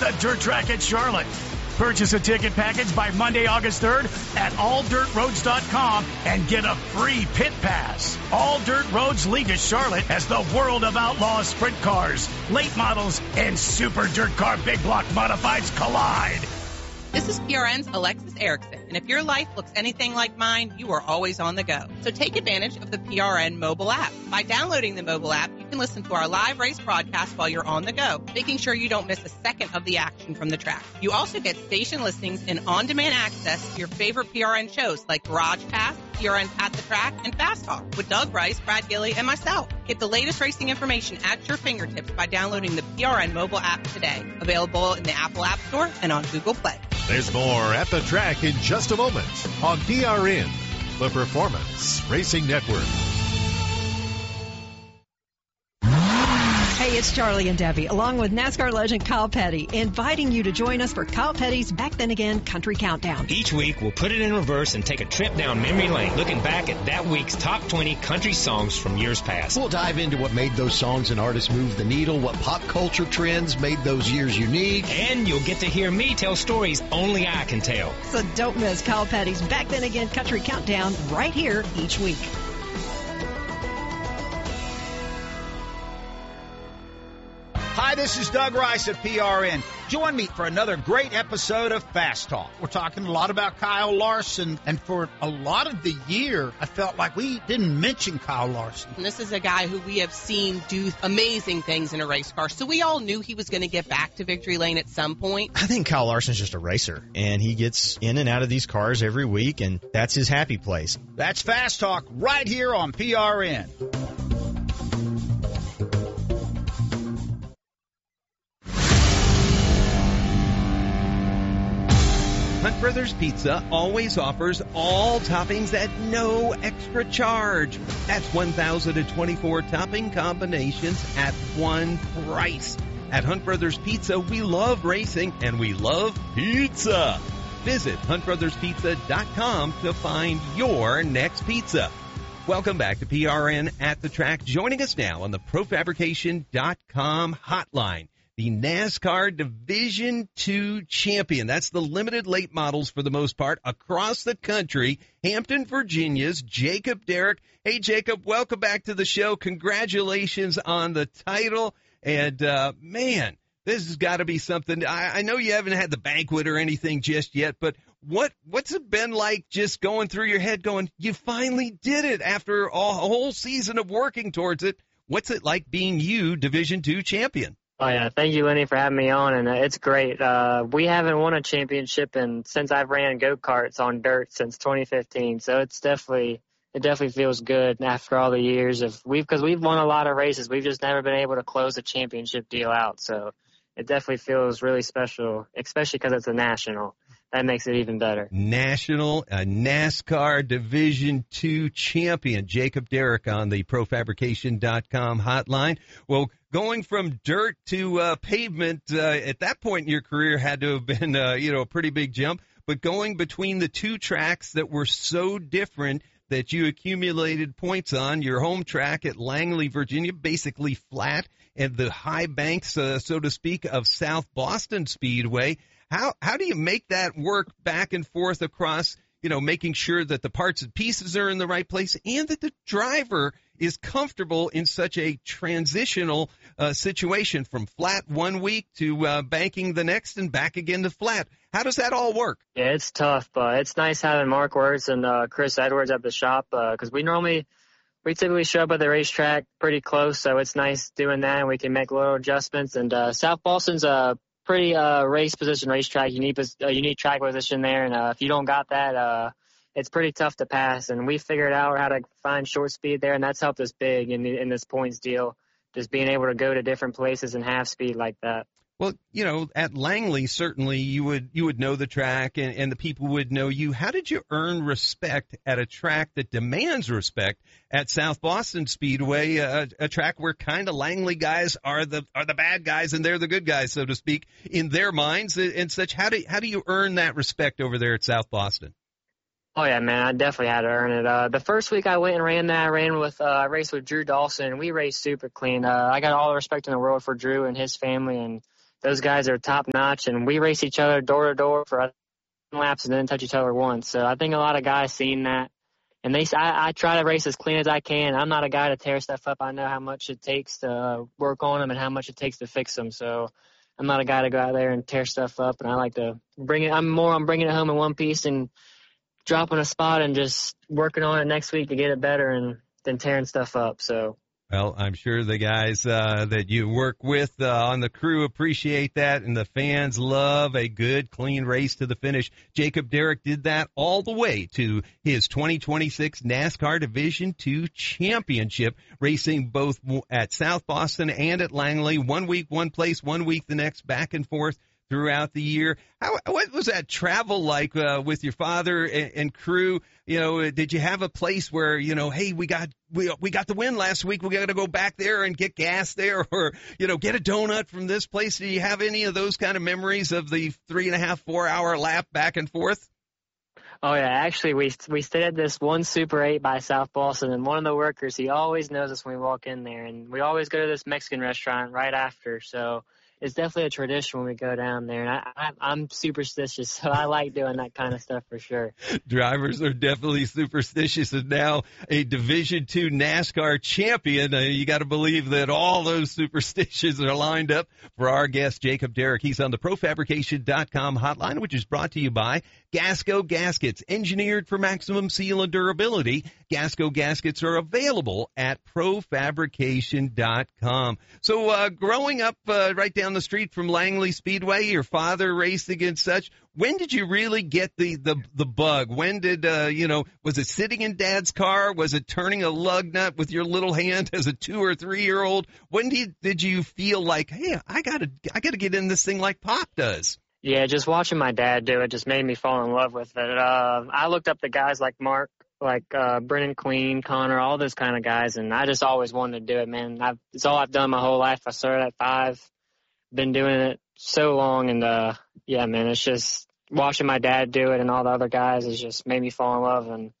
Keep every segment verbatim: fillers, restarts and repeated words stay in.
the Dirt Track at Charlotte. Purchase a ticket package by Monday, August third at all dirt roads dot com and get a free pit pass. All Dirt Roads lead to Charlotte as the world of outlaw sprint cars, late models, and super dirt car big block modifieds collide. This is P R N's Alexis Erickson, and if your life looks anything like mine, you are always on the go. So take advantage of the P R N mobile app. By downloading the mobile app, you can listen to our live race broadcast while you're on the go, making sure you don't miss a second of the action from the track. You also get station listings and on-demand access to your favorite P R N shows like Garage Pass, P R N's At the Track, and Fast Talk with Doug Rice, Brad Gilly, and myself. Get the latest racing information at your fingertips by downloading the P R N mobile app today. Available in the Apple App Store and on Google Play. There's more At the Track in just a moment on P R N, the Performance Racing Network. Hey, it's Charlie and Debbie, along with NASCAR legend Kyle Petty, inviting you to join us for Kyle Petty's Back Then Again Country Countdown. Each week, we'll put it in reverse and take a trip down memory lane, looking back at that week's top twenty country songs from years past. We'll dive into what made those songs and artists move the needle, what pop culture trends made those years unique. And you'll get to hear me tell stories only I can tell. So don't miss Kyle Petty's Back Then Again Country Countdown right here each week. Hi, this is Doug Rice at P R N. Join me for another great episode of Fast Talk. We're talking a lot about Kyle Larson, and for a lot of the year, I felt like we didn't mention Kyle Larson. And this is a guy who we have seen do amazing things in a race car, so we all knew he was going to get back to victory lane at some point. I think Kyle Larson's just a racer, and he gets in and out of these cars every week, and that's his happy place. That's Fast Talk right here on P R N. Hunt Brothers Pizza always offers all toppings at no extra charge. That's one thousand twenty-four topping combinations at one price. At Hunt Brothers Pizza, we love racing and we love pizza. Visit hunt brothers pizza dot com to find your next pizza. Welcome back to P R N At the Track. Joining us now on the pro fabrication dot com hotline, the NASCAR Division two champion. That's the limited late models for the most part across the country. Hampton, Virginia's Jacob Derrick. Hey, Jacob, welcome back to the show. Congratulations on the title. And, uh, man, this has got to be something. I, I know you haven't had the banquet or anything just yet, but what what's it been like just going through your head going, you finally did it after a whole season of working towards it? What's it like being you Division two champion? Oh, yeah. Thank you, Lenny, for having me on, and uh, it's great. Uh, we haven't won a championship in, since I've ran go-karts on dirt since twenty fifteen, so it's definitely it definitely feels good after all the years of we've because we've won a lot of races. We've just never been able to close a championship deal out, so it definitely feels really special, especially because it's a national. That makes it even better. National uh, NASCAR Division two champion, Jacob Derrick on the pro fabrication dot com hotline. Well, going from dirt to uh, pavement uh, at that point in your career had to have been, uh, you know, a pretty big jump. But going between the two tracks that were so different that you accumulated points on, your home track at Langley, Virginia, basically flat, and the high banks, uh, so to speak, of South Boston Speedway. How how do you make that work back and forth across, you know, making sure that the parts and pieces are in the right place and that the driver is comfortable in such a transitional uh, situation from flat one week to uh, banking the next and back again to flat? How does that all work? Yeah, it's tough, but it's nice having Mark Wirtz and uh, Chris Edwards at the shop because uh, we normally we typically show up at the racetrack pretty close, so it's nice doing that, and we can make little adjustments. And uh, South Boston's a pretty uh, race position racetrack, unique, uh, unique track position there, and uh, if you don't got that, uh, it's pretty tough to pass. And we figured out how to find short speed there, and that's helped us big in, in this points deal, just being able to go to different places and have speed like that. Well, you know, at Langley, certainly you would you would know the track and, and the people would know you. How did you earn respect at a track that demands respect at South Boston Speedway, a, a track where kind of Langley guys are the are the bad guys and they're the good guys, so to speak, in their minds and such? How do how do you earn that respect over there at South Boston? Oh, yeah, man, I definitely had to earn it. Uh, the first week I went and ran that, I ran with, uh, I raced with Drew Dawson, and we raced super clean. Uh, I got all the respect in the world for Drew and his family, and those guys are top notch, and we race each other door to door for laps and then touch each other once. So I think a lot of guys seen that. And they, I, I try to race as clean as I can. I'm not a guy to tear stuff up. I know how much it takes to uh, work on them and how much it takes to fix them. So I'm not a guy to go out there and tear stuff up. And I like to bring it. I'm more on bringing it home in one piece and dropping a spot and just working on it next week to get it better and than tearing stuff up. So. Well, I'm sure the guys uh, that you work with uh, on the crew appreciate that, and the fans love a good, clean race to the finish. Jacob Derrick did that all the way to his twenty twenty-six NASCAR Division two Championship, racing both at South Boston and at Langley. One week, one place, one week the next, back and forth throughout the year. How, what was that travel like uh, with your father and, and crew? You know, did you have a place where, you know, hey, we got we we got the win last week, we got to go back there and get gas there, or, you know, get a donut from this place? Do you have any of those kind of memories of the three and a half, four hour lap back and forth? Oh, yeah. Actually, we we stayed at this one Super eight by South Boston, and one of the workers, he always knows us when we walk in there, and we always go to this Mexican restaurant right after, so it's definitely a tradition when we go down there, and I, I, I'm superstitious, so I like doing that kind of stuff for sure. Drivers are definitely superstitious, and now a Division two NASCAR champion. Uh, you got to believe that all those superstitions are lined up for our guest, Jacob Derrick. He's on the Pro Fabrication dot com hotline, which is brought to you by Gasco Gaskets, engineered for maximum seal and durability. Gasco Gaskets are available at Pro Fabrication dot com. So uh, growing up uh, right down the street from Langley Speedway, your father racing and such, when did you really get the, the, the bug? When did, uh, you know, was it sitting in Dad's car? Was it turning a lug nut with your little hand as a two or three year old? When did, did you feel like, hey, I gotta, I gotta get in this thing like Pop does? Yeah, just watching my dad do it just made me fall in love with it. Uh, I looked up to guys like Mark, like uh, Brennan Queen, Connor, all those kind of guys, and I just always wanted to do it, man. I've, it's all I've done my whole life. I started at five, been doing it so long, and uh, yeah, man, it's just watching my dad do it and all the other guys has just made me fall in love, and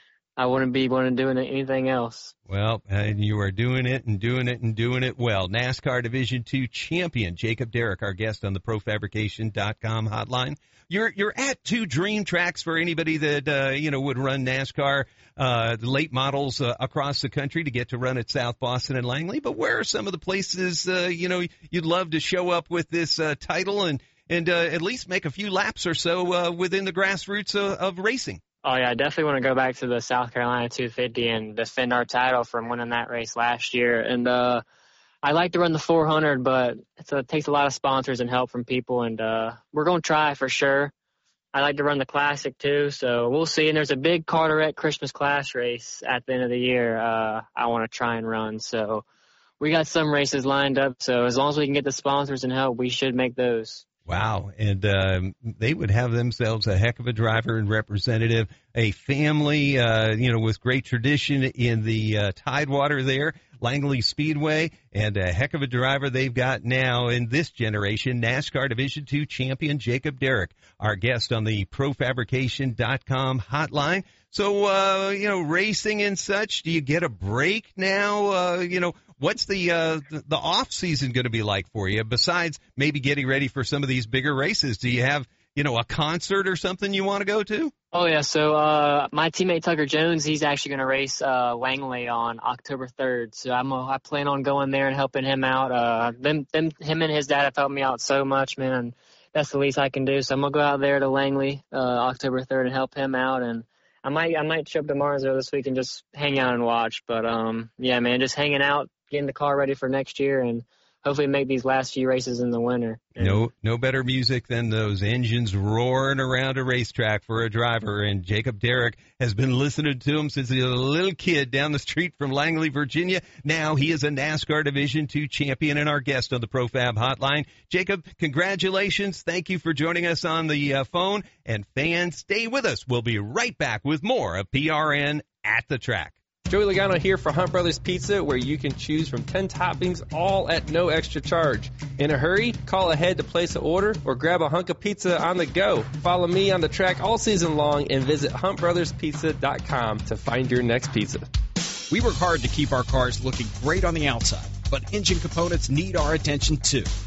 I wouldn't be wanting to do anything else. Well, and you are doing it and doing it and doing it well. NASCAR Division two champion Jacob Derrick, our guest on the Pro Fabrication dot com hotline. You're you're at two dream tracks for anybody that uh, you know would run NASCAR, uh, the late models uh, across the country to get to run at South Boston and Langley. But where are some of the places uh, you know you'd love to show up with this uh, title and and uh, at least make a few laps or so uh, within the grassroots of, of racing? Oh, yeah, I definitely want to go back to the South Carolina two fifty and defend our title from winning that race last year. And uh, I like to run the four hundred, but it's, it takes a lot of sponsors and help from people, and uh, we're going to try for sure. I like to run the Classic, too, so we'll see. And there's a big Carteret Christmas Clash race at the end of the year uh, I want to try and run. So we got some races lined up, so as long as we can get the sponsors and help, we should make those. Wow, and um, they would have themselves a heck of a driver and representative, a family, uh, you know, with great tradition in the uh, Tidewater there, Langley Speedway, and a heck of a driver they've got now in this generation, NASCAR Division two champion Jacob Derrick, our guest on the Pro Fabrication dot com hotline. So, uh, you know, racing and such, do you get a break now? Uh, you know, what's the, uh, the, the off season going to be like for you besides maybe getting ready for some of these bigger races? Do you have, you know, a concert or something you want to go to? Oh, yeah. So, uh, my teammate Tucker Jones, he's actually going to race, uh, Langley on October third. So I'm, uh, I plan on going there and helping him out. Uh, them, them, him and his dad have helped me out so much, man. And that's the least I can do. So I'm going to go out there to Langley, uh, October third and help him out. And I might, I might show up to Martinsville this week and just hang out and watch. But, um, yeah, man, just hanging out, getting the car ready for next year, and hopefully make these last few races in the winter. No, no better music than those engines roaring around a racetrack for a driver. And Jacob Derrick has been listening to him since he was a little kid down the street from Langley, Virginia. Now he is a NASCAR Division two champion and our guest on the ProFab Hotline. Jacob, congratulations. Thank you for joining us on the uh, phone. And fans, stay with us. We'll be right back with more of P R N at the Track. Joey Logano here for Hunt Brothers Pizza, where you can choose from ten toppings, all at no extra charge. In a hurry, call ahead to place an order or grab a hunk of pizza on the go. Follow me on the track all season long and visit hunt brothers pizza dot com to find your next pizza. We work hard to keep our cars looking great on the outside, but engine components need our attention too.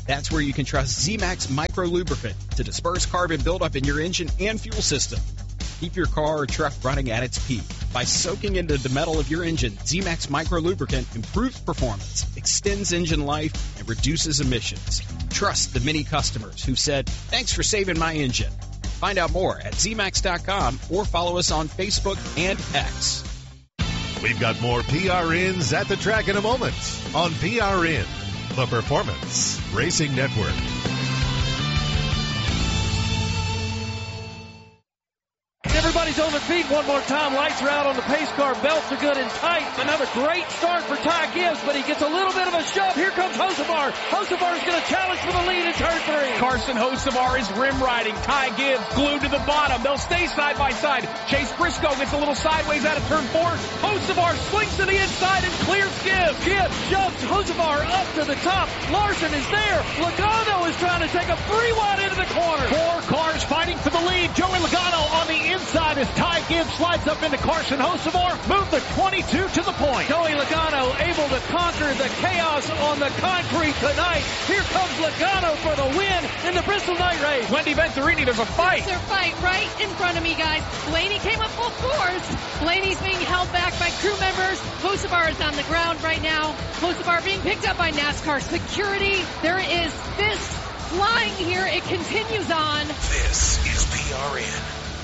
That's where you can trust Z-Max Micro Lubricant to disperse carbon buildup in your engine and fuel system. Keep your car or truck running at its peak. By soaking into the metal of your engine, Z-Max Micro Lubricant improves performance, extends engine life, and reduces emissions. Trust the many customers who said, "Thanks for saving my engine." Find out more at Z max dot com or follow us on Facebook and X. We've got more P R Ns at the track in a moment on P R N, the Performance Racing Network. Everybody's on their feet one more time. Lights are out on the pace car. Belts are good and tight. Another great start for Ty Gibbs, but he gets a little bit of a shove. Here comes Hocevar. Hocevar is going to challenge for the lead in turn three. Carson Hocevar is rim riding. Ty Gibbs glued to the bottom. They'll stay side by side. Chase Briscoe gets a little sideways out of turn four. Hocevar swings to the inside and clears Gibbs. Gibbs shoves Hocevar up to the top. Larson is there. Logano is trying to take a three wide into the corner. Four cars fighting for the lead. Joey Logano on the inside as Ty Gibbs slides up into Carson Hocevar. Move the twenty-two to the point. Joey Logano able to conquer the chaos on the concrete tonight. Here comes Logano for the win in the Bristol Night Race. Wendy Venturini, there's a fight. There's a fight right in front of me, guys. Blaney came up full force. Blaney's being held back by crew members. Hocevar is on the ground right now. Hocevar being picked up by NASCAR security. There is fists flying here. It continues on. This is P R N.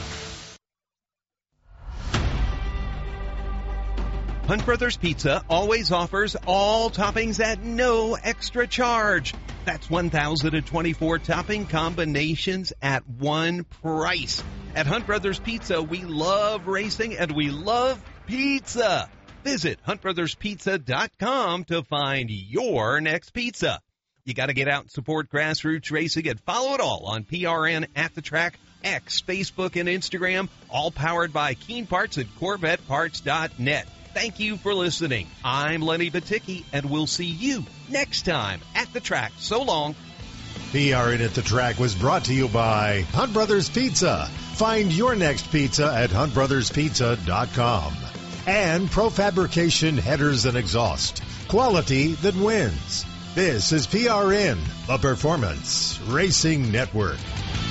Hunt Brothers Pizza always offers all toppings at no extra charge. That's one thousand twenty-four topping combinations at one price. At Hunt Brothers Pizza, we love racing and we love pizza. Visit hunt brothers pizza dot com to find your next pizza. You got to get out and support grassroots racing and follow it all on P R N At the Track, X, Facebook, and Instagram, all powered by Keen Parts and Corvette Parts dot net. Thank you for listening. I'm Lenny Baticki, and we'll see you next time at the track. So long. P R N At the Track was brought to you by Hunt Brothers Pizza. Find your next pizza at hunt brothers pizza dot com. And Profabrication Headers and Exhaust. Quality that wins. This is P R N, the Performance Racing Network.